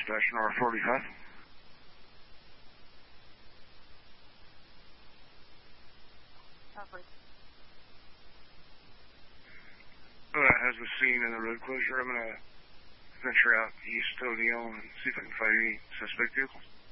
dispatch North 45. As was seen in the road closure, I'm going to venture out east to O'Neill and see if I can find any suspect vehicles.